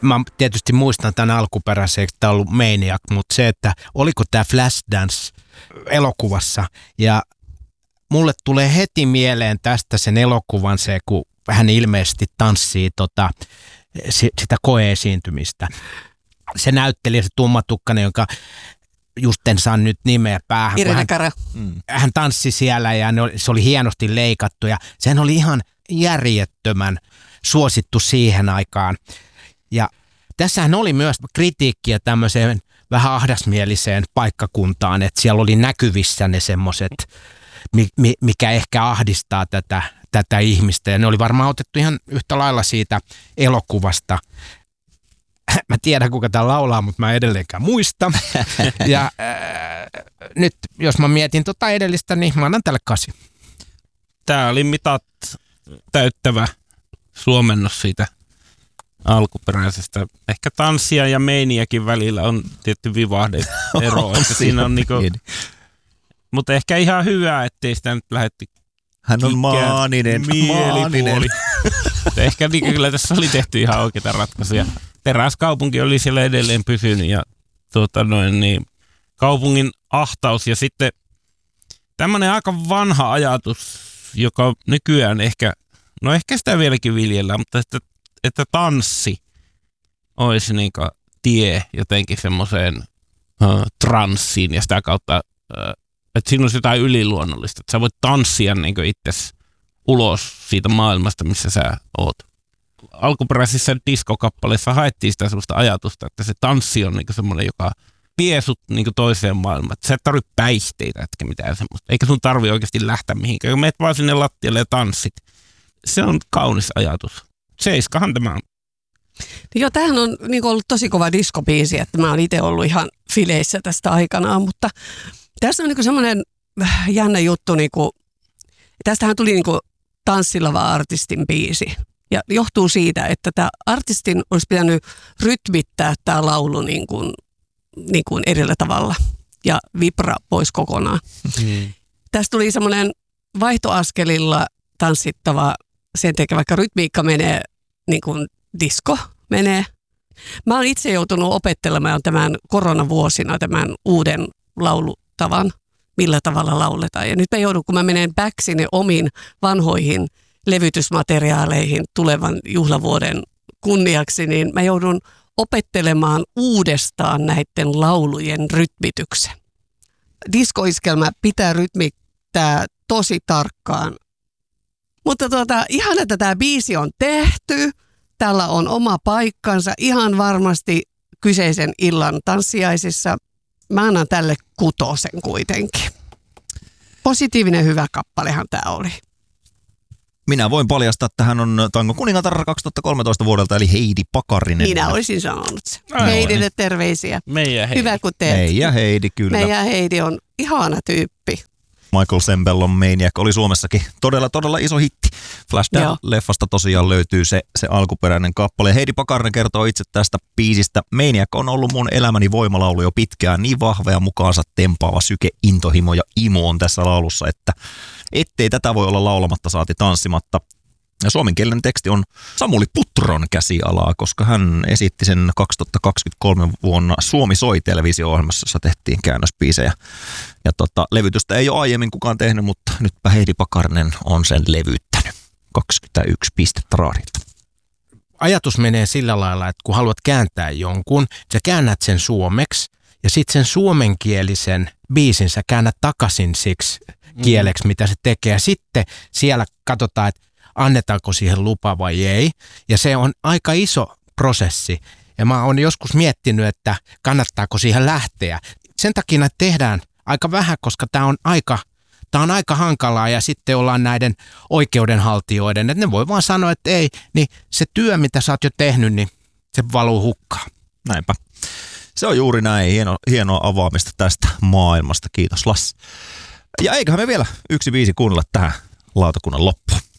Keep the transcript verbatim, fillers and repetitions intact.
mä tietysti muistan tämän alkuperäisen, että tämä on ollut Maniac, mutta se, että oliko tämä Flashdance elokuvassa, ja mulle tulee heti mieleen tästä sen elokuvan se, kun hän ilmeisesti tanssii tota, sitä koe-esiintymistä. Se näytteli se tummatukkainen, jonka just en saa nyt nimeä päähän. Irene Cara. Hän, hän tanssi siellä ja ne oli, se oli hienosti leikattu ja sehän oli ihan järjettömän suosittu siihen aikaan. Ja tässähän oli myös kritiikkiä tämmöiseen vähän ahdasmieliseen paikkakuntaan, että siellä oli näkyvissä ne semmoiset, mikä ehkä ahdistaa tätä, tätä ihmistä. Ja ne oli varmaan otettu ihan yhtä lailla siitä elokuvasta. Mä tiedän, kuka tää laulaa, mutta mä en edelleenkään muista. Ja äh, nyt, jos mä mietin tota edellistä, niin mä annan tälle kasi. Tää oli mitat täyttävä suomennos siitä alkuperäisestä. Ehkä tanssia ja Maniacin välillä on tietty vivahde ero. Että siinä on niinku, mutta ehkä ihan hyvä, ettei sitä nyt lähdetty. Hän on maaninen. Mielipuoli. Ehkä niin, kyllä tässä oli tehty ihan oikeita ratkaisuja. Teräskaupunki oli siellä edelleen pysynyt ja tuota noin, niin, kaupungin ahtaus ja sitten tämmöinen aika vanha ajatus, joka nykyään ehkä, no ehkä sitä vieläkin viljellään, mutta että, että tanssi olisi niin kuin tie jotenkin semmoiseen uh, transsiin ja sitä kautta, uh, että siinä olisi jotain yliluonnollista, että sä voit tanssia niin kuin itsesi ulos siitä maailmasta, missä sä oot. Alkuperäisissä diskokappaleissa haettiin sitä sellaista ajatusta, että se tanssi on niinku semmoinen, joka vie sut niinku toiseen maailmaan. Sä et tarvitse päihteitä, etkä mitään semmoista. Eikä sun tarvi oikeasti lähteä mihinkään. Meet vaan sinne lattialle ja tanssit. Se on kaunis ajatus. Seiskahan tämä on. Joo, tämähän on niinku ollut tosi kova diskobiisi, että mä oon itse ollut ihan fileissä tästä aikanaan, mutta tässä on niinku semmoinen jännä juttu, niinku, tästähän tuli niinku tanssilla vaan artistin biisi. Ja johtuu siitä, että tämä artistin olisi pitänyt rytmittää tämä laulu niin kuin, niin kuin erillä tavalla ja vibra pois kokonaan. Mm. Tästä tuli semmoinen vaihtoaskelilla tanssittava, sen takia vaikka rytmiikka menee niin kuin disco menee. Mä oon itse joutunut opettelemaan tämän koronavuosina tämän uuden laulutavan, millä tavalla lauletaan. Ja nyt mä joudun, kun mä menen back sinne omiin vanhoihin levytysmateriaaleihin tulevan juhlavuoden kunniaksi, niin mä joudun opettelemaan uudestaan näiden laulujen rytmityksen. Diskoiskelma pitää rytmittää tosi tarkkaan. Mutta tuota, ihan että tämä biisi on tehty, tällä on oma paikkansa, ihan varmasti kyseisen illan tanssiaisissa. Mä annan tälle kutosen kuitenkin. Positiivinen hyvä kappalehan tämä oli. Minä voin paljastaa, että hän on Tangon kuningatar kaksituhattakolmetoista vuodelta, eli Heidi Pakarinen. Minä olisin sanonut se. Heidille terveisiä. Meidän Heidi. Hyvä kun teet. Meidän Heidi, kyllä. Meidän Heidi on ihana tyyppi. Michael Sembellon Maniac oli Suomessakin todella, todella iso hitti. Flashdance-leffasta tosiaan löytyy se, se alkuperäinen kappale. Heidi Pakarinen kertoo itse tästä biisistä. Maniac on ollut mun elämäni voimalaulu jo pitkään. Niin vahva ja mukaansa tempaava syke, intohimo ja imo on tässä laulussa, että ettei tätä voi olla laulamatta saati tanssimatta. Ja suomenkielinen teksti on Samuli Putron käsialaa, koska hän esitti sen kaksituhattakaksikymmentäkolme vuonna Suomi soi -televisio-ohjelmassa, jossa tehtiin käännösbiisejä. Ja tota, levytystä ei ole aiemmin kukaan tehnyt, mutta nytpä Heidi Pakarinen on sen levyttänyt. kaksikymmentäyksi pistettä raadilta. Ajatus menee sillä lailla, että kun haluat kääntää jonkun, sä käännät sen suomeksi ja sitten sen suomenkielisen biisin sä käännät takaisin siksi kieleksi, mitä se tekee. Ja sitten siellä katsotaan, että annetaanko siihen lupa vai ei. Ja se on aika iso prosessi. Ja mä oon joskus miettinyt, että kannattaako siihen lähteä. Sen takia näitä tehdään aika vähän, koska tää on aika, tää on aika hankalaa ja sitten ollaan näiden oikeudenhaltijoiden, että ne voi vaan sanoa, että ei, niin se työ, mitä sä oot jo tehnyt, niin se valuu hukkaan. Näinpä. Se on juuri näin. Hieno, hienoa avaamista tästä maailmasta. Kiitos Lassi. Ja eiköhän me vielä yksi biisi kuunnella tähän lautakunnan loppuun.